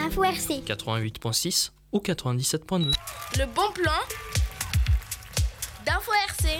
Info RC 88.6 ou 97.2. Le bon plan d'Info RC.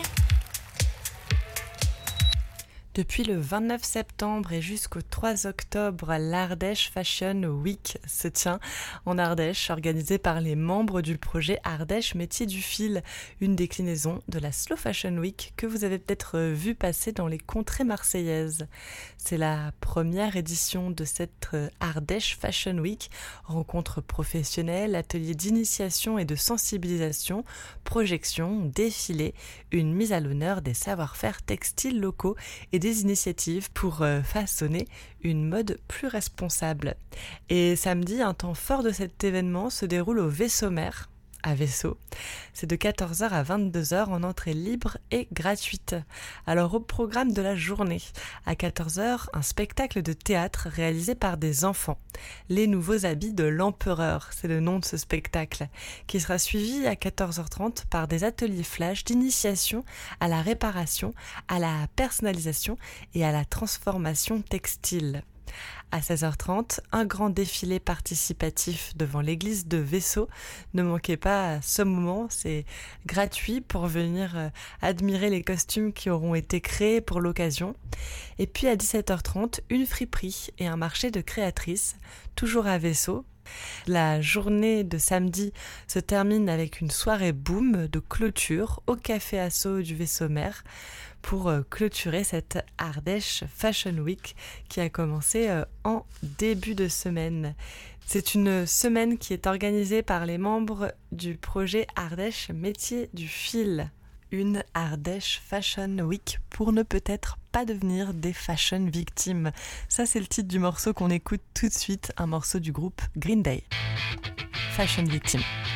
Depuis le 29 septembre et jusqu'au 3 octobre, l'Ardèche Fashion Week se tient en Ardèche, organisée par les membres du projet Ardèche Métier du Fil, une déclinaison de la Slow Fashion Week que vous avez peut-être vu passer dans les contrées marseillaises. C'est la première édition de cette Ardèche Fashion Week, rencontre professionnelle, atelier d'initiation et de sensibilisation, projection, défilé, une mise à l'honneur des savoir-faire textiles locaux et des initiatives pour façonner une mode plus responsable. Et samedi, un temps fort de cet événement se déroule au Vaisseau-Mer, à Vaisseau. C'est de 14h à 22h en entrée libre et gratuite. Alors au programme de la journée, à 14h, un spectacle de théâtre réalisé par des enfants. Les nouveaux habits de l'empereur, c'est le nom de ce spectacle, qui sera suivi à 14h30 par des ateliers flash d'initiation à la réparation, à la personnalisation et à la transformation textile. À 16h30, un grand défilé participatif devant l'église de Vaisseau. Ne manquez pas ce moment, c'est gratuit pour venir admirer les costumes qui auront été créés pour l'occasion. Et puis à 17h30, une friperie et un marché de créatrices, toujours à Vaisseau. La journée de samedi se termine avec une soirée boom de clôture au Café Asso du Vaisseau-Mer pour clôturer cette Ardèche Fashion Week qui a commencé en début de semaine. C'est une semaine qui est organisée par les membres du projet Ardèche Métier du Fil. Une Ardèche Fashion Week pour ne peut-être pas devenir des fashion victimes. Ça, c'est le titre du morceau qu'on écoute tout de suite, un morceau du groupe Green Day. Fashion Victim.